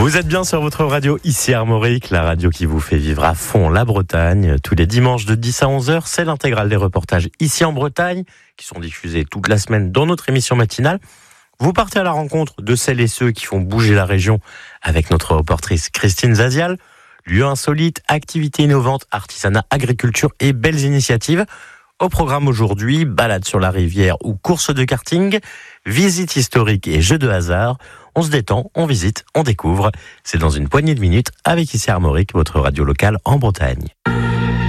Vous êtes bien sur votre radio ici Armorique, la radio qui vous fait vivre à fond la Bretagne. Tous les dimanches de 10 à 11h, c'est l'intégrale des reportages ici en Bretagne, qui sont diffusés toute la semaine dans notre émission matinale. Vous partez à la rencontre de celles et ceux qui font bouger la région avec notre reportrice Christine Zazial. Lieux insolites, activités innovantes, artisanat, agriculture et belles initiatives. Au programme aujourd'hui, balade sur la rivière ou course de karting, visite historique et jeux de hasard. On se détend, on visite, on découvre. C'est dans une poignée de minutes avec ici Armorique, votre radio locale en Bretagne.